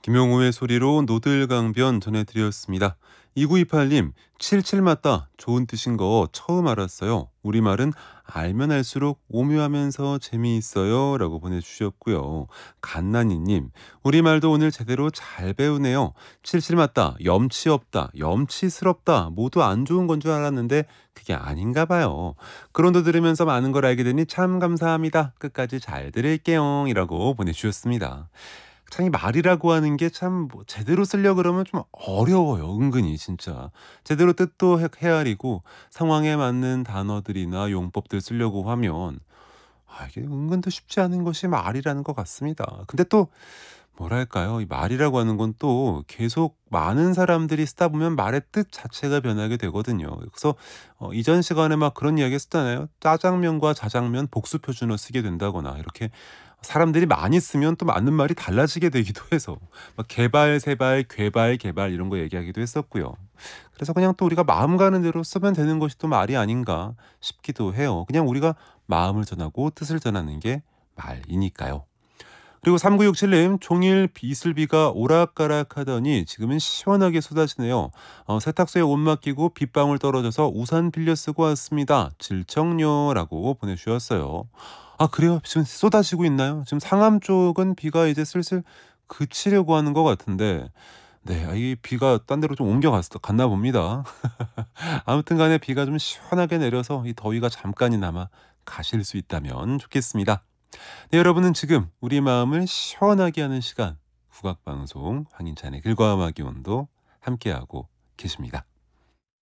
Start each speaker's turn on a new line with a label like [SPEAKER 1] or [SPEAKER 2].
[SPEAKER 1] 김용호의 소리로 노들강변 전해드렸습니다. 2928님, 77 맞다. 좋은 뜻인 거 처음 알았어요. 우리말은 알면 알수록 오묘하면서 재미있어요. 라고 보내주셨고요. 갓나니님, 우리말도 오늘 제대로 잘 배우네요. 77 맞다. 염치 없다. 염치스럽다. 모두 안 좋은 건 줄 알았는데 그게 아닌가 봐요. 그런도 들으면서 많은 걸 알게 되니 참 감사합니다. 끝까지 잘 들을게요. 이라고 보내주셨습니다. 참 이 말이라고 하는 게 참 뭐 제대로 쓰려 그러면 좀 어려워요, 은근히 진짜. 제대로 뜻도 헤아리고 상황에 맞는 단어들이나 용법들 쓰려고 하면 이게 은근 또 쉽지 않은 것이 말이라는 것 같습니다. 근데 또 뭐랄까요? 이 말이라고 하는 건 또 계속 많은 사람들이 쓰다 보면 말의 뜻 자체가 변하게 되거든요. 그래서 이전 시간에 막 그런 이야기 했었잖아요. 짜장면과 자장면 복수 표준어 쓰게 된다거나 이렇게 사람들이 많이 쓰면 또 맞는 말이 달라지게 되기도 해서 막 개발, 세발, 괴발, 개발 이런 거 얘기하기도 했었고요. 그래서 그냥 또 우리가 마음 가는 대로 쓰면 되는 것이 또 말이 아닌가 싶기도 해요. 그냥 우리가 마음을 전하고 뜻을 전하는 게 말이니까요. 그리고 3967님, 종일 이슬비가 오락가락 하더니 지금은 시원하게 쏟아지네요. 세탁소에 옷 맡기고 빗방울 떨어져서 우산 빌려 쓰고 왔습니다. 질청요라고 보내주셨어요. 아, 그래요? 지금 쏟아지고 있나요? 지금 상암 쪽은 비가 이제 슬슬 그치려고 하는 것 같은데, 네, 이 비가 딴 데로 좀 갔나 봅니다. 아무튼 간에 비가 좀 시원하게 내려서 이 더위가 잠깐이나마 가실 수 있다면 좋겠습니다. 네, 여러분은 지금 우리 마음을 시원하게 하는 시간 국악방송 황인찬의 글과 음악의 온도 함께하고 계십니다.